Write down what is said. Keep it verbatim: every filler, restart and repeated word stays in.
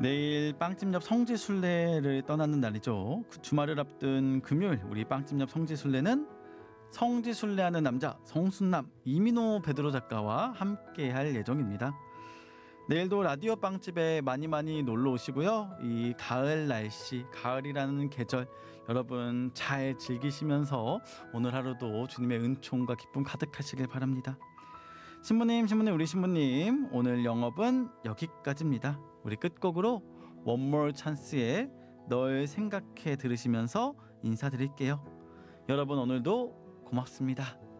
내일 빵집 옆 성지순례를 떠나는 날이죠. 그 주말을 앞둔 금요일 우리 빵집 옆 성지순례는 성지순례하는 남자 성순남 이민호 베드로 작가와 함께할 예정입니다. 내일도 라디오 빵집에 많이 많이 놀러 오시고요. 이 가을 날씨, 가을이라는 계절 여러분 잘 즐기시면서 오늘 하루도 주님의 은총과 기쁨 가득하시길 바랍니다. 신부님, 신부님, 우리 신부님 오늘 영업은 여기까지입니다. 우리 끝곡으로 One More Chance의 널 생각해 들으시면서 인사드릴게요. 여러분 오늘도 고맙습니다.